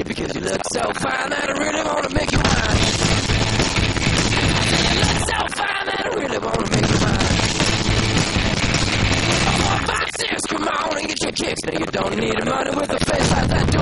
because you look so fine that I really wanna make you mine. You look so fine that I really wanna make you mine. 4, 5, 6, come on and get your kicks. Now you don't need money with a face like that. Do